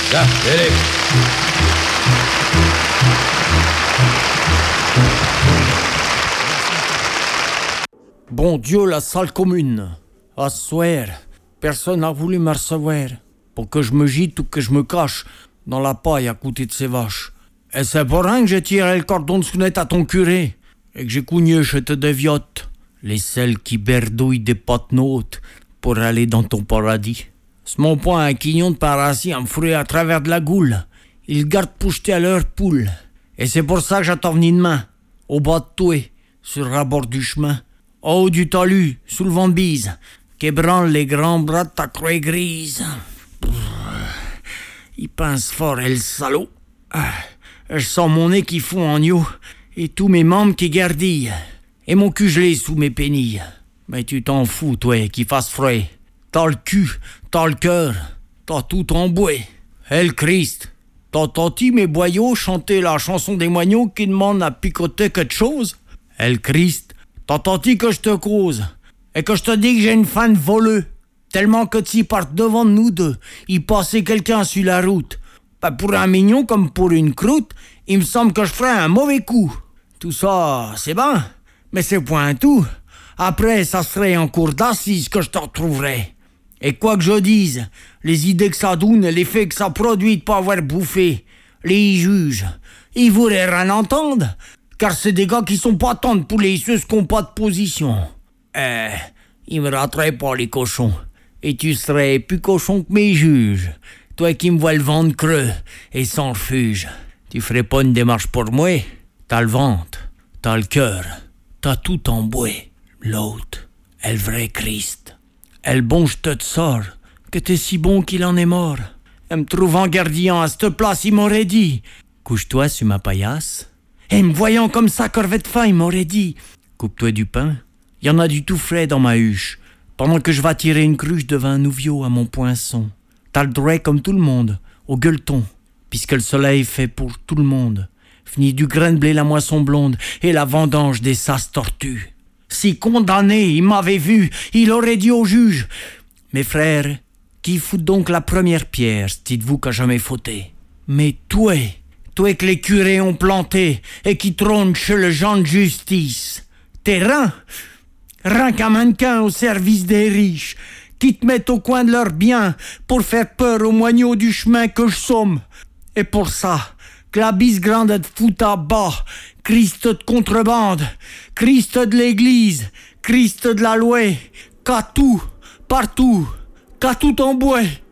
Ça, allez. Bon Dieu, la salle commune. À soir, personne n'a voulu me recevoir pour que je me gîte ou que je me cache dans la paille à côté de ces vaches. Et c'est pour rien que j'ai tiré le cordon de sonnette à ton curé et que j'ai cougné chez tes déviotes, les celles qui berdouillent des potes nôtres pour aller dans ton paradis. C'est mon point un quignon de parassis à me fouler à travers de la goule. Ils gardent pour jeter à leur poule. Et c'est pour ça que j'attends venir demain, au bas de Toué, sur le rabord du chemin, au haut du talus, sous le vent de bise, qu'ébranle les grands bras de ta croix grise. Il pince fort, et le salaud. Je sens mon nez qui fond en eau, et tous mes membres qui gardillent, et mon cul gelé sous mes pénilles. Mais tu t'en fous, toi, qu'il fasse frais. T'as le cul, t'as le cœur, t'as tout emboué. Et le Christ, t'entends-tu mes boyaux chanter la chanson des moignons qui demandent à picoter quelque chose? Et le Christ, t'entends-tu que je te cause, et que je te dis que j'ai une fan voleux, tellement que s'ils partent devant nous deux, il passait quelqu'un sur la route. Ben pour un mignon comme pour une croûte, il me semble que je ferais un mauvais coup. Tout ça, c'est bien, mais c'est point tout. Après, ça serait en cour d'assises que je te retrouverais. Et quoi que je dise, les idées que ça donne et les faits que ça produit de pas avoir bouffé, les juges, ils voudraient rien entendre, car c'est des gars qui sont pas tendres pour les ceux qui n'ont pas de position. Ils me rateraient pas les cochons, et tu serais plus cochon que mes juges. Toi qui me vois le ventre creux et sans refuge, tu ferais pas une démarche pour moi? T'as le ventre, t'as le cœur, t'as tout en bouée. L'autre est le vrai Christ. Et le bon je te sors, que t'es si bon qu'il en est mort. Et me trouvant gardien à cette place, il m'aurait dit: couche-toi sur ma paillasse. Et me voyant comme ça, corvette fin, il m'aurait dit: coupe-toi du pain, il y en a du tout frais dans ma huche, pendant que je vais tirer une cruche de vin nouveau à mon poinçon. T'as le droit comme tout le monde, au gueuleton, puisque le soleil fait pour tout le monde. Fini du grain de blé la moisson blonde et la vendange des sas tortues. Si condamné, il m'avait vu, il aurait dit au juge: mes frères, qui fout donc la première pierre, dites-vous qu'a jamais fauté? Mais toi que les curés ont planté et qui trône chez le gens de justice, t'es rien qu'un mannequin au service des riches, qui te mettent au coin de leurs biens pour faire peur aux moignons du chemin que je somme. Et pour ça, que la bise grande de fout à bas, Christ de contrebande, Christ de l'église, Christ de la loi, qu'a tout, partout, qu'a tout en bois.